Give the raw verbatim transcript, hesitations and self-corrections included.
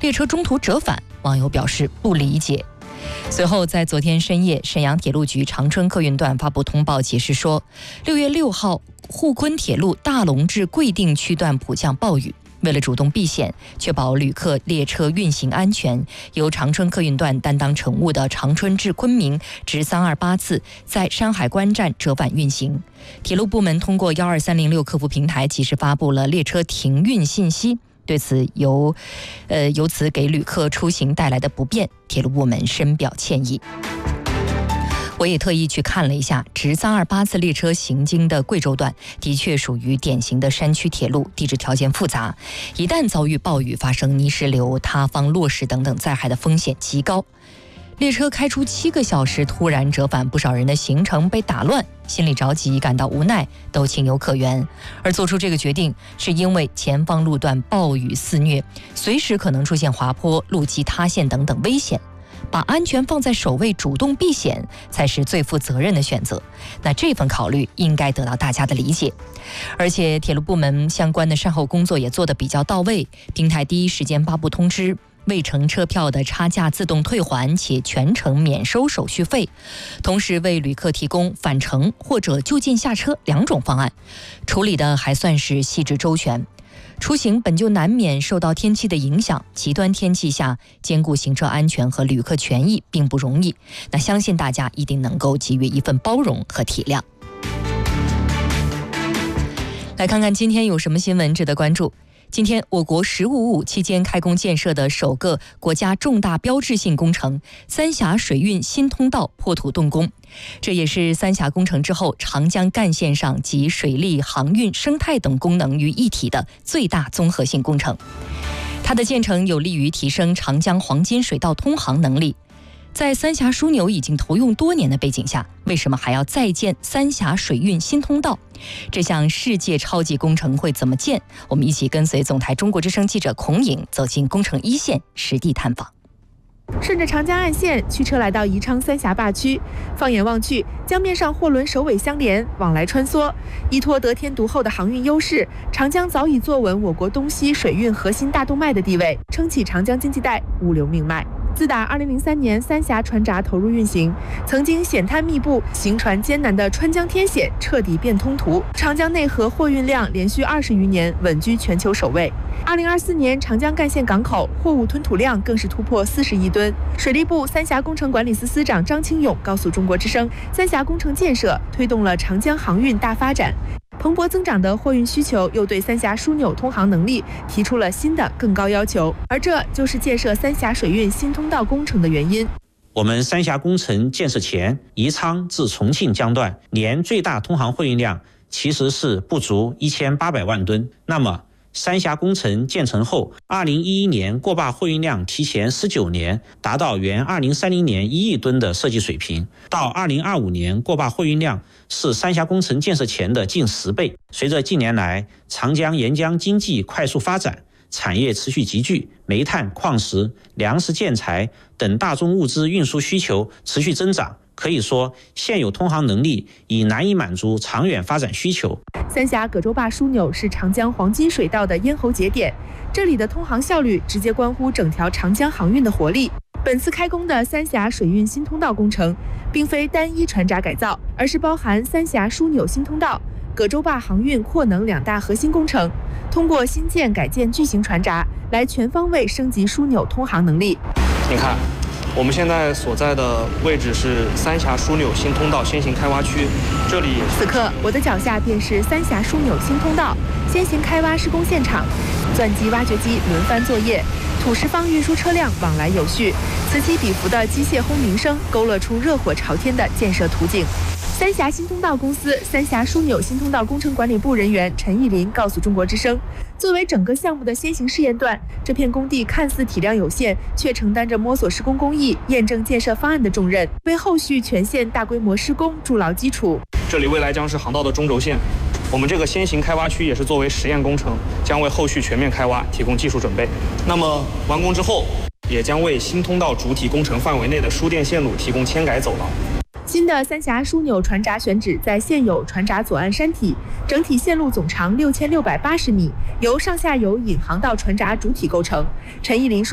列车中途折返，网友表示不理解。随后，在昨天深夜，沈阳铁路局长春客运段发布通报解释说，六月六号沪昆铁路大龙至贵定区段普降暴雨。为了主动避险，确保旅客列车运行安全，由长春客运段担当乘务的长春至昆明直三二八次在山海关站折返运行。铁路部门通过幺二三零六客服平台及时发布了列车停运信息。对此由，呃，由此给旅客出行带来的不便，铁路部门深表歉意。我也特意去看了一下，直三二八次列车行经的贵州段，的确属于典型的山区铁路，地质条件复杂，一旦遭遇暴雨，发生泥石流、塌方、落石等等灾害的风险极高。列车开出七个小时突然折返，不少人的行程被打乱，心里着急，感到无奈，都情有可原。而做出这个决定，是因为前方路段暴雨肆虐，随时可能出现滑坡、路基塌陷等等危险。把安全放在首位，主动避险才是最负责任的选择。那这份考虑应该得到大家的理解。而且铁路部门相关的善后工作也做得比较到位，平台第一时间发布通知，未乘车票的差价自动退还，且全程免收手续费，同时为旅客提供返程或者就近下车两种方案，处理的还算是细致周全。出行本就难免受到天气的影响，极端天气下兼顾行车安全和旅客权益并不容易，那相信大家一定能够给予一份包容和体谅。来看看今天有什么新闻值得关注。今天，我国“十五五”期间开工建设的首个国家重大标志性工程——三峡水运新通道破土动工，这也是三峡工程之后长江干线上集水利、航运、生态等功能于一体的最大综合性工程。它的建成有利于提升长江黄金水道通航能力。在三峡枢纽已经投用多年的背景下，为什么还要再建三峡水运新通道？这项世界超级工程会怎么建？我们一起跟随总台中国之声记者孔颖走进工程一线，实地探访。 顺着长江岸线，驱车来到宜昌三峡坝区，放眼望去，江面上货轮首尾相连，往来穿梭。依托得天独厚的航运优势，长江早已坐稳我国东西水运核心大动脉的地位，撑起长江经济带物流命脉。自打二零零三年三峡船闸投入运行，曾经险滩密布、行船艰难的川江天险彻底变通途，长江内河货运量连续二十余年稳居全球首位。二零二四年，长江干线港口货物吞吐量更是突破四十亿吨。水利部三峡工程管理司司长张清勇告诉中国之声，三峡工程建设推动了长江航运大发展。蓬勃增长的货运需求又对三峡枢纽通航能力提出了新的更高要求，而这就是建设三峡水运新通道工程的原因。 我们三峡工程建设前，宜昌至重庆江段年最大通航货运量其实是不足一千八百万吨。那么三峡工程建成后，二零一一年过坝货运量提前十九年达到原二零三零年一亿吨的设计水平，到二零二五年过坝货运量是三峡工程建设前的近十倍。随着近年来长江沿江经济快速发展，产业持续集聚，煤炭、矿石、粮食、建材等大宗物资运输需求持续增长，可以说现有通航能力已难以满足长远发展需求。 三峡葛洲坝枢纽是长江黄金水道的咽喉节点，这里的通航效率直接关乎整条长江航运的活力。本次开工的三峡水运新通道工程，并非单一船闸改造，而是包含三峡枢纽新通道、葛洲坝航运扩能两大核心工程，通过新建改建巨型船闸，来全方位升级枢纽通航能力。 你看，我们现在所在的位置是三峡枢纽新通道先行开挖区，这里此刻我的脚下便是三峡枢纽新通道先行开挖施工现场，钻机、挖掘机轮番作业，土石方运输车辆往来有序，此起彼伏的机械轰鸣声勾勒出热火朝天的建设图景。三峡新通道公司三峡枢纽新通道工程管理部人员陈义林告诉中国之声，作为整个项目的先行试验段，这片工地看似体量有限，却承担着摸索施工工艺、验证建设方案的重任，为后续全线大规模施工筑牢基础。 这里未来将是航道的中轴线，我们这个先行开挖区也是作为实验工程，将为后续全面开挖提供技术准备。那么完工之后，也将为新通道主体工程范围内的输电线路提供牵改走廊。 新的三峡枢纽船闸选址在现有船闸左岸山体，整体线路总长六千六百八十米，由上下游引航道船闸主体构成。陈义林说。